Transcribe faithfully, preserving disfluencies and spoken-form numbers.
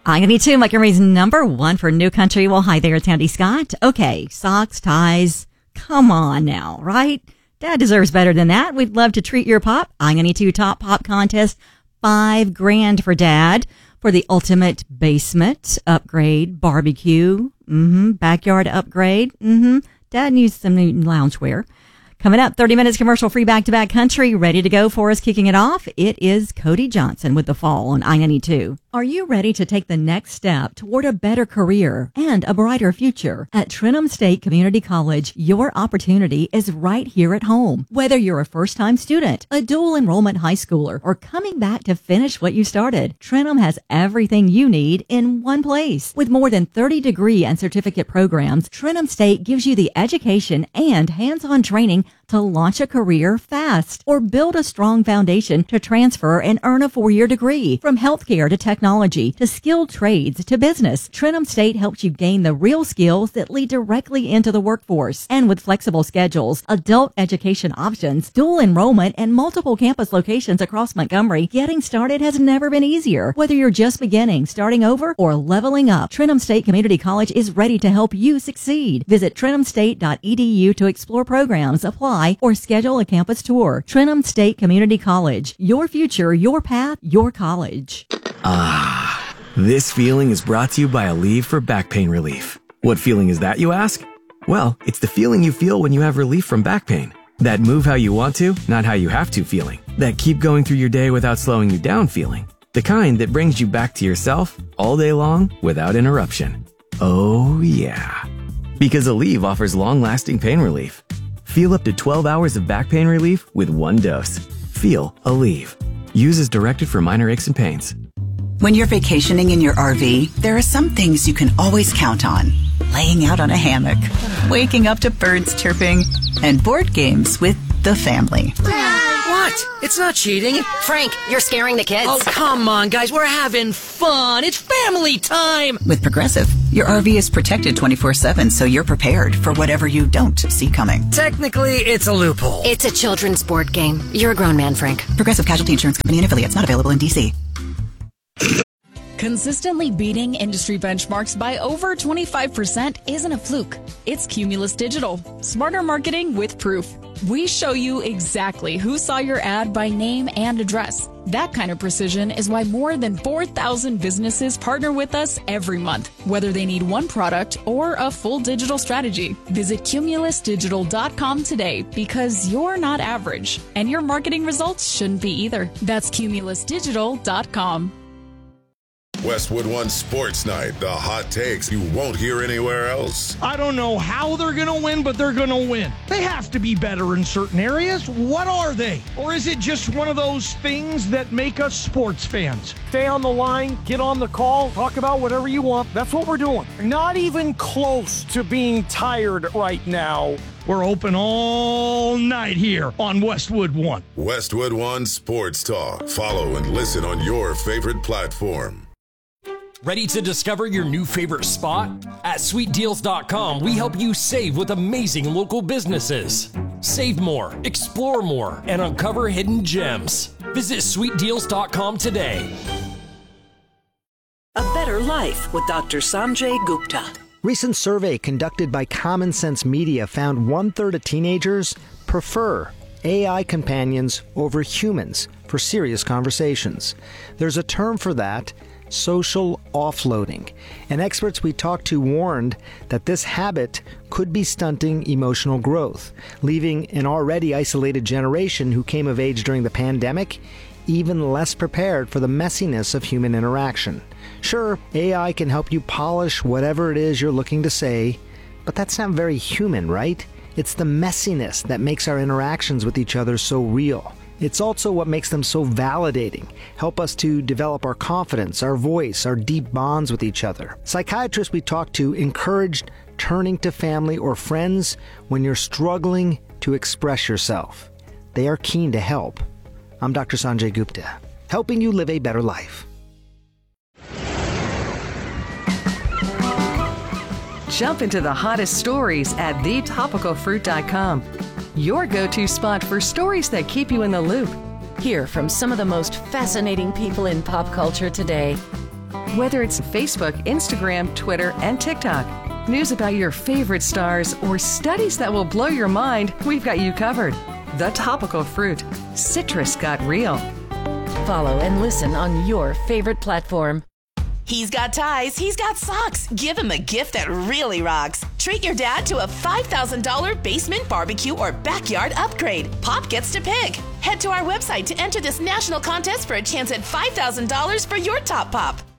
I need to. Montgomery's number one for New Country. Well, hi there, it's Andy Scott. Okay, socks, ties. Come on now, right? Dad deserves better than that. We'd love to treat your pop. I'm going to do Top Pop Contest. Five grand for Dad for the ultimate basement upgrade, barbecue, mm-hmm, backyard upgrade. Mm-hmm. Dad needs some new loungewear. Coming up, thirty minutes commercial-free back-to-back country. Ready to go for us, kicking it off. It is Cody Johnson with The Fall on I ninety-two. Are you ready to take the next step toward a better career and a brighter future? At Trenholm State Community College, your opportunity is right here at home. Whether you're a first-time student, a dual enrollment high schooler, or coming back to finish what you started, Trenholm has everything you need in one place. With more than thirty degree and certificate programs, Trenholm State gives you the education and hands-on training to launch a career fast or build a strong foundation to transfer and earn a four-year degree. From healthcare to technology to skilled trades to business, Trenholm State helps you gain the real skills that lead directly into the workforce. And with flexible schedules, adult education options, dual enrollment, and multiple campus locations across Montgomery, getting started has never been easier. Whether you're just beginning, starting over, or leveling up, Trenholm State Community College is ready to help you succeed. Visit trenholm state dot e d u to explore programs, apply, or schedule a campus tour. Trenholm State Community College. Your future, your path, your college. Ah, this feeling is brought to you by Aleve for back pain relief. What feeling is that, you ask? Well, it's the feeling you feel when you have relief from back pain. That move how you want to, not how you have to feeling. That keep going through your day without slowing you down feeling. The kind that brings you back to yourself all day long without interruption. Oh yeah. Because Aleve offers long-lasting pain relief. Feel up to twelve hours of back pain relief with one dose. Feel Aleve. Use as directed for minor aches and pains. When you're vacationing in your R V, there are some things you can always count on. Laying out on a hammock, waking up to birds chirping, and board games with the family. What? It's not cheating. Frank, you're scaring the kids. Oh, come on, guys. We're having fun. It's family time. With Progressive, your R V is protected twenty-four seven, so you're prepared for whatever you don't see coming. Technically, it's a loophole. It's a children's board game. You're a grown man, Frank. Progressive Casualty Insurance Company and affiliates, not available in D C. Consistently beating industry benchmarks by over twenty-five percent isn't a fluke. It's Cumulus Digital. Smarter marketing with proof. We show you exactly who saw your ad by name and address. That kind of precision is why more than four thousand businesses partner with us every month, whether they need one product or a full digital strategy. Visit cumulus digital dot com today because you're not average, and your marketing results shouldn't be either. That's cumulus digital dot com. Westwood One Sports Night, the hot takes you won't hear anywhere else. I don't know how they're going to win, but they're going to win. They have to be better in certain areas. What are they? Or is it just one of those things that make us sports fans? Stay on the line, get on the call, talk about whatever you want. That's what we're doing. Not even close to being tired right now. We're open all night here on Westwood One. Westwood One Sports Talk. Follow and listen on your favorite platform. Ready to discover your new favorite spot? At sweet deals dot com, we help you save with amazing local businesses. Save more, explore more, and uncover hidden gems. Visit sweet deals dot com today. A Better Life with Doctor Sanjay Gupta. Recent survey conducted by Common Sense Media found one-third of teenagers prefer A I companions over humans for serious conversations. There's a term for that: social offloading. And experts we talked to warned that this habit could be stunting emotional growth, leaving an already isolated generation who came of age during the pandemic even less prepared for the messiness of human interaction. Sure, A I can help you polish whatever it is you're looking to say, but that's not very human, right? It's the messiness that makes our interactions with each other so real. It's also what makes them so validating, help us to develop our confidence, our voice, our deep bonds with each other. Psychiatrists we talked to encouraged turning to family or friends when you're struggling to express yourself. They are keen to help. I'm Doctor Sanjay Gupta, helping you live a better life. Jump into the hottest stories at the topical fruit dot com. Your go-to spot for stories that keep you in the loop. Hear from some of the most fascinating people in pop culture today. Whether it's Facebook, Instagram, Twitter, and TikTok, news about your favorite stars, or studies that will blow your mind, we've got you covered. The Topical Fruit. Citrus got real. Follow and listen on your favorite platform. He's got ties, he's got socks. Give him a gift that really rocks. Treat your dad to a five thousand dollars basement, barbecue, or backyard upgrade. Pop gets to pick. Head to our website to enter this national contest for a chance at five thousand dollars for your top pop.